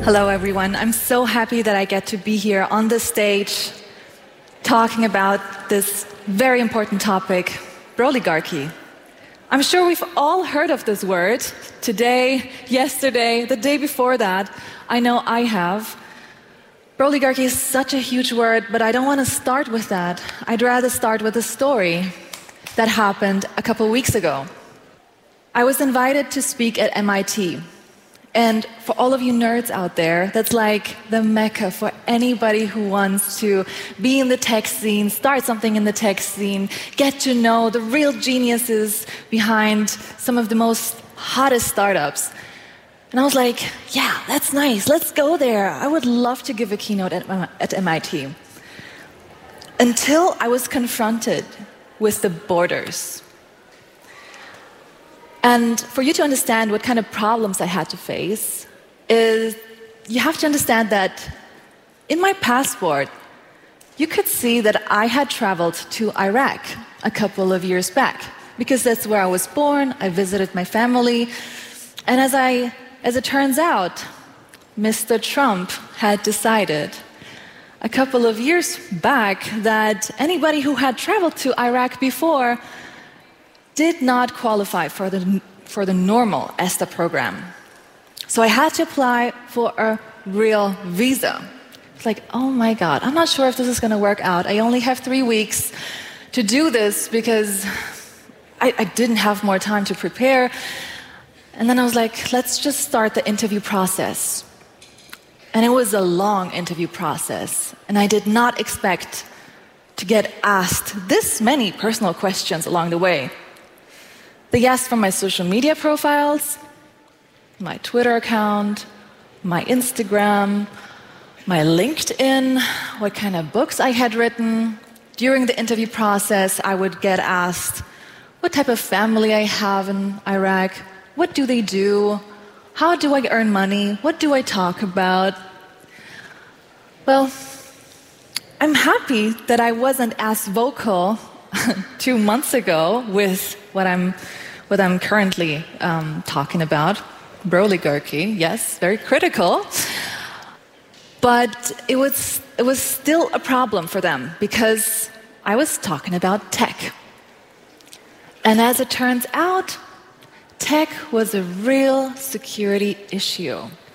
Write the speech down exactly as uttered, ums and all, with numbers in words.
Hello, everyone. I'm so happy that I get to be here on this stage talking about this very important topic, Broligarchy. I'm sure we've all heard of this word today, yesterday, the day before that. I know I have. Broligarchy is such a huge word, but I don't want to start with that. I'd rather start with a story that happened a couple weeks ago. I was invited to speak at M I T. And for all of you nerds out there, that's like the mecca for anybody who wants to be in the tech scene, start something in the tech scene, get to know the real geniuses behind some of the most hottest startups. And I was like, yeah, that's nice, let's go there. I would love to give a keynote at, at M I T. Until I was confronted with the borders. And for you to understand what kind of problems I had to face, is you have to understand that in my passport, you could see that I had traveled to Iraq a couple of years back, because that's where I was born. I visited my family. And as, I, as it turns out, Mister Trump had decided a couple of years back that anybody who had traveled to Iraq before did not qualify for the, for the normal ESTA program. So I had to apply for a real visa. It's like, oh my God, I'm not sure if this is going to work out. I only have three weeks to do this because I, I didn't have more time to prepare. And then I was like, let's just start the interview process. And it was a long interview process. And I did not expect to get asked this many personal questions along the way. They asked for my social media profiles, my Twitter account, my Instagram, my LinkedIn, what kind of books I had written. During the interview process, I would get asked what type of family I have in Iraq, what do they do, how do I earn money, what do I talk about. Well, I'm happy that I wasn't as vocal two months ago with what I'm, what I'm currently um, talking about, Broligarchy. Yes, very critical. But it was, it was still a problem for them because I was talking about tech. And as it turns out, tech was a real security issue.